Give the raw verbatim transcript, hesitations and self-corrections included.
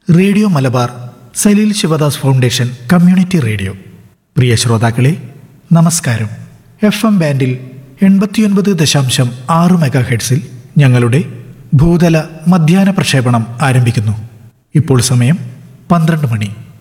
Radio Malabar Saleel Sivadas foundation community radio. പ്രിയ ശ്രോതാക്കളെ, നമസ്കാരം. F M ബാൻഡിൽ എൺപത്തിയൊൻപത് ദശാംശം ആറ് മെഗാ ഹെഡ്സിൽ ഞങ്ങളുടെ ഭൂതല മധ്യാഹ്ന പ്രക്ഷേപണം ആരംഭിക്കുന്നു. ഇപ്പോൾ സമയം പന്ത്രണ്ട് മണി.